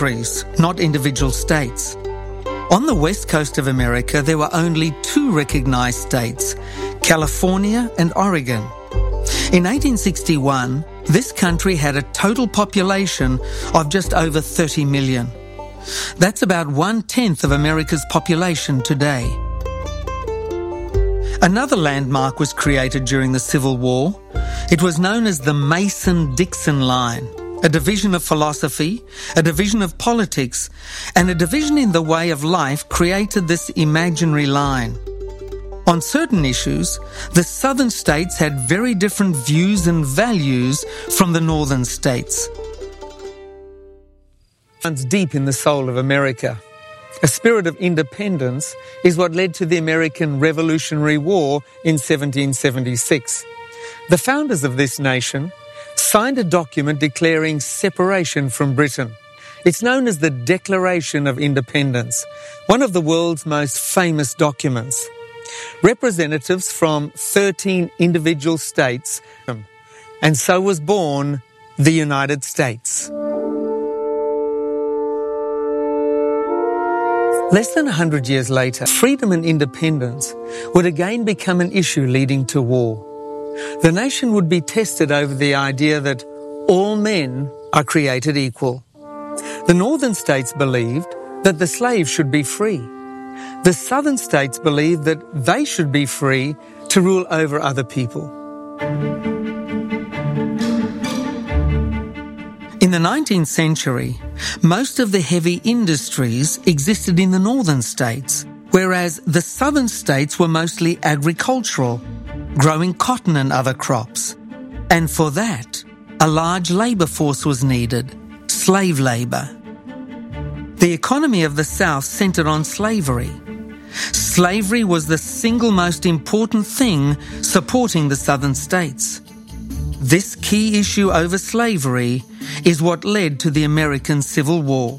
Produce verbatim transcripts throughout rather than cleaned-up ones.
countries, not individual states. On the west coast of America, there were only two recognised states, California and Oregon. In eighteen sixty-one, this country had a total population of just over thirty million. That's about one-tenth of America's population today. Another landmark was created during the Civil War. It was known as the Mason-Dixon Line, a division of philosophy, a division of politics, and a division in the way of life created this imaginary line. On certain issues, the southern states had very different views and values from the northern states. It runs deep in the soul of America. A spirit of independence is what led to the American Revolutionary War in seventeen seventy-six. The founders of this nation signed a document declaring separation from Britain. It's known as the Declaration of Independence, one of the world's most famous documents. Representatives from thirteen individual states, and so was born the United States. Less than a hundred years later, freedom and independence would again become an issue leading to war. The nation would be tested over the idea that all men are created equal. The northern states believed that the slaves should be free. The southern states believed that they should be free to rule over other people. In the nineteenth century, most of the heavy industries existed in the northern states, whereas the southern states were mostly agricultural, growing cotton and other crops. And for that, a large labour force was needed, slave labour. The economy of the South centred on slavery. Slavery was the single most important thing supporting the southern states. This key issue over slavery is what led to the American Civil War.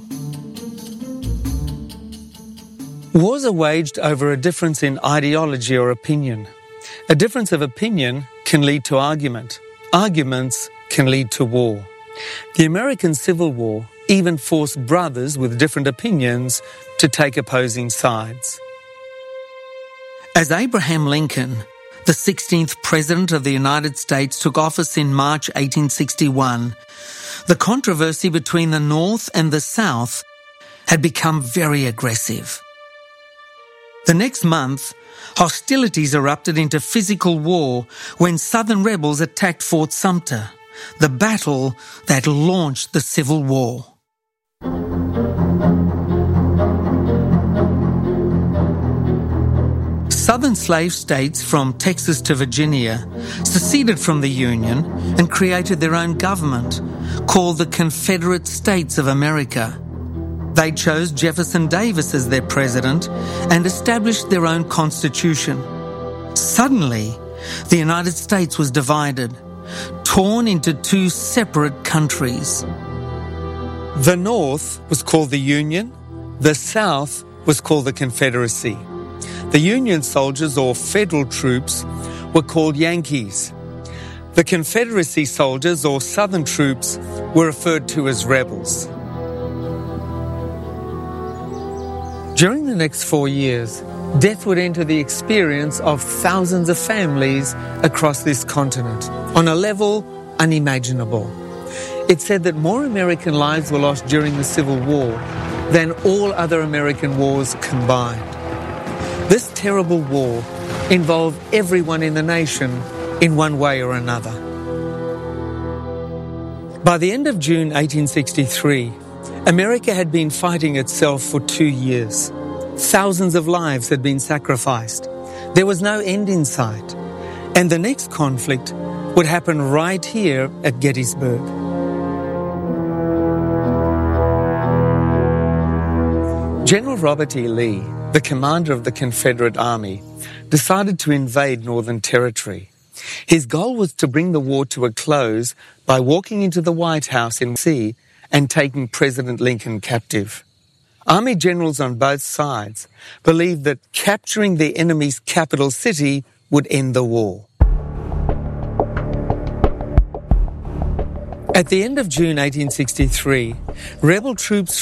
Wars are waged over a difference in ideology or opinion. A difference of opinion can lead to argument. Arguments can lead to war. The American Civil War even forced brothers with different opinions to take opposing sides. As Abraham Lincoln, the sixteenth President of the United States, took office in March eighteen sixty-one, the controversy between the North and the South had become very aggressive. The next month, hostilities erupted into physical war when Southern rebels attacked Fort Sumter, the battle that launched the Civil War. Southern slave states from Texas to Virginia seceded from the Union and created their own government, called the Confederate States of America. They chose Jefferson Davis as their president and established their own constitution. Suddenly, the United States was divided, torn into two separate countries. The North was called the Union, the South was called the Confederacy. The Union soldiers, or Federal troops, were called Yankees. The Confederacy soldiers, or Southern troops, were referred to as rebels. During the next four years, death would enter the experience of thousands of families across this continent on a level unimaginable. It's said that more American lives were lost during the Civil War than all other American wars combined. This terrible war involved everyone in the nation in one way or another. By the end of June eighteen sixty-three, America had been fighting itself for two years. Thousands of lives had been sacrificed. There was no end in sight. And the next conflict would happen right here at Gettysburg. General Robert E. Lee, the commander of the Confederate Army, decided to invade Northern Territory. His goal was to bring the war to a close by walking into the White House in D C and taking President Lincoln captive. Army generals on both sides believed that capturing the enemy's capital city would end the war. At the end of June eighteen sixty-three, rebel troops